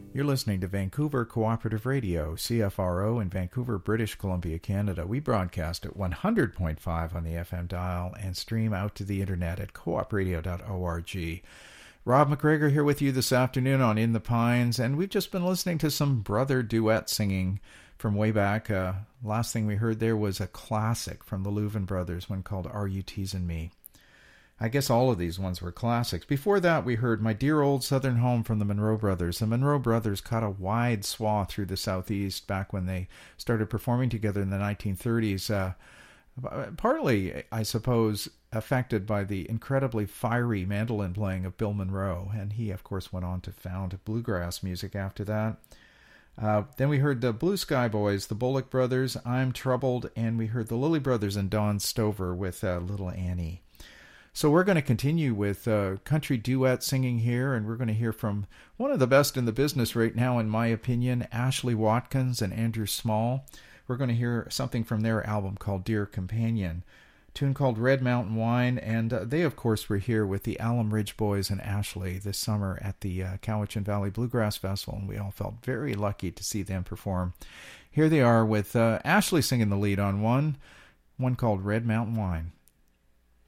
You're listening to Vancouver Cooperative Radio, CFRO in Vancouver, British Columbia, Canada. We broadcast at 100.5 on the FM dial and stream out to the internet at coopradio.org. Rob McGregor here with you this afternoon on In the Pines, and we've just been listening to some brother duet singing from way back. Last thing we heard there was a classic from the Louvin Brothers, one called Are You Teasing Me? I guess all of these ones were classics. Before that, we heard My Dear Old Southern Home from the Monroe Brothers. The Monroe Brothers cut a wide swath through the Southeast back when they started performing together in the 1930s. Partly, I suppose, affected by the incredibly fiery mandolin playing of Bill Monroe. And he, of course, went on to found bluegrass music after that. Then we heard the Blue Sky Boys, the Bullock Brothers, I'm Troubled, and we heard the Lilly Brothers and Don Stover with Little Annie. So we're going to continue with country duet singing here, and we're going to hear from one of the best in the business right now, in my opinion, Ashley Watkins and Andrew Small. We're going to hear something from their album called Dear Companion, a tune called Red Mountain Wine, and they, of course, were here with the Alum Ridge Boys and Ashley this summer at the Cowichan Valley Bluegrass Festival, and we all felt very lucky to see them perform. Here they are with Ashley singing the lead on one called Red Mountain Wine.